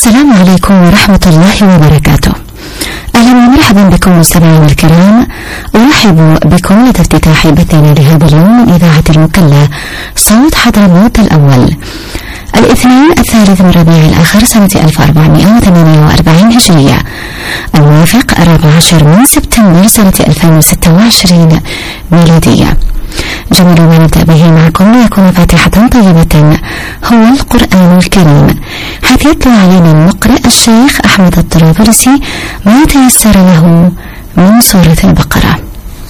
السلام عليكم ورحمة الله وبركاته. أهلا ومرحبا بكم مستمعينا الكرام، أرحب بكم لافتتاح بثنا لهذا اليوم من إذاعة المكلا صوت حضرموت الأول، الاثنين 3 من ربيع الآخر سنة 1448 هجرية، الموافق 14 من سبتمبر سنة 2026 ميلادية. جميل ما نبدأ به معكم ليكون فاتحة طيبة هو القرآن الكريم، حيث يتلو علينا المقرئ الشيخ أحمد الطرابلسي ما تيسر له من سورة البقرة.